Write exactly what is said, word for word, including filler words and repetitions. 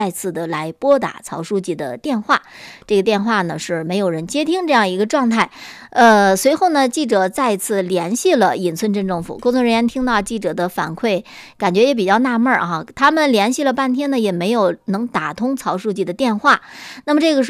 再次的来拨打曹书记的电话，这个电话呢是没有人接听这样一个状态。呃，随后呢，记者再次联系了尹村镇政府，工作人员听到记者的反馈，感觉也比较纳闷啊，他们联系了半天呢，也没有能打通曹书记的电话。那么这个时候